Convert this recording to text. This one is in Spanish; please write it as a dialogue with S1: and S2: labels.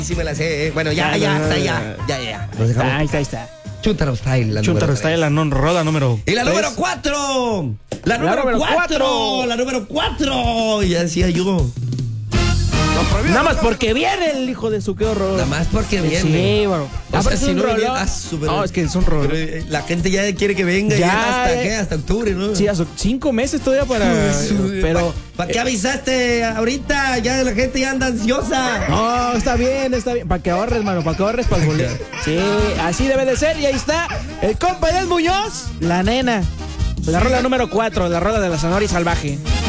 S1: Sí me la sé, Bueno, ya.
S2: Ahí está.
S1: Chuntaro Style, la
S3: Chuntaro
S1: número
S3: Style,
S1: 3.
S3: la rola número.
S1: Y la número 4. La número 4. Ya decía yo.
S2: Nada más porque viene el hijo de su, qué horror.
S1: Nada más porque viene.
S2: Sí, bro.
S1: O sea,
S2: Es
S1: si
S2: un
S1: no
S2: rollo.
S1: viene,
S2: No, es que es un rollo.
S1: Pero la gente ya quiere que venga.
S2: Ya,
S1: ¿Hasta qué? Hasta octubre, ¿no?
S2: Sí, 5 meses todavía para. Pero.
S1: ¿Para qué avisaste ahorita? Ya la gente ya anda ansiosa.
S2: No, está bien. Para que ahorres, mano, para el boleto. Sí, así debe de ser. Y ahí está el compa del Muñoz, la nena. La rola número 4, la rola de la Sonora y Salvaje.